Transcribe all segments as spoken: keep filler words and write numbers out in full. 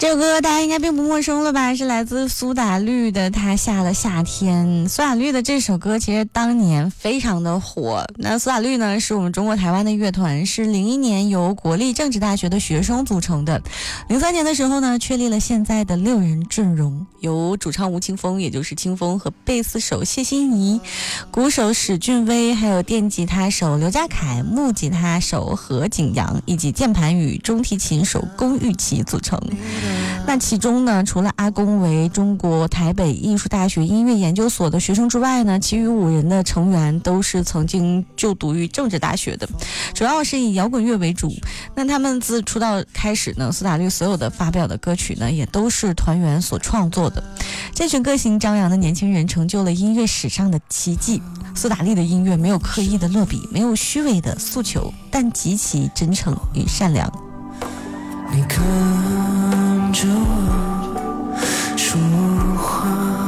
这首歌大家应该并不陌生了吧，是来自苏打绿的《他下了夏天》。苏打绿的这首歌其实当年非常的火。那苏打绿呢，是我们中国台湾的乐团，是零一年由国立政治大学的学生组成的。零三年的时候呢，确立了现在的六人阵容，由主唱吴青峰，也就是清风，和贝斯手谢欣怡、鼓手史俊威，还有电吉他手刘家凯、木吉他手何景阳，以及键盘与中提琴手龚玉琪组成。那其中呢，除了阿公为中国台北艺术大学音乐研究所的学生之外呢，其余五人的成员都是曾经就读于政治大学的，主要是以摇滚乐为主。那他们自出道开始呢，苏打绿所有的发表的歌曲呢，也都是团员所创作的。这群个性张扬的年轻人成就了音乐史上的奇迹。苏打绿的音乐没有刻意的落笔，没有虚伪的诉求，但极其真诚与善良。 你看着我说话。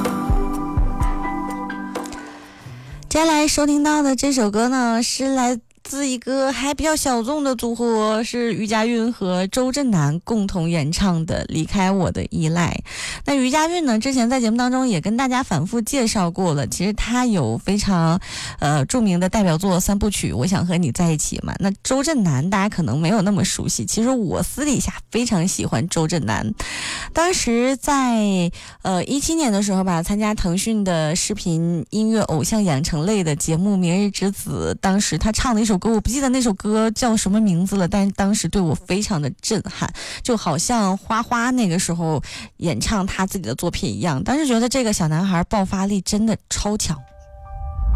接下来收听到的这首歌呢，是来自一个还比较小众的组合，是余佳运和周震南共同演唱的《离开我的依赖》。那余佳运呢，之前在节目当中也跟大家反复介绍过了，其实他有非常呃著名的代表作三部曲《我想和你在一起》嘛。那周震南大家可能没有那么熟悉，其实我私底下非常喜欢周震南。当时在呃一七年的时候吧，参加腾讯的视频音乐偶像养成类的节目《明日之子》，当时他唱的一首歌，我不记得那首歌叫什么名字了，但是当时对我非常的震撼，就好像花花那个时候演唱他自己的作品一样。当时觉得这个小男孩爆发力真的超强。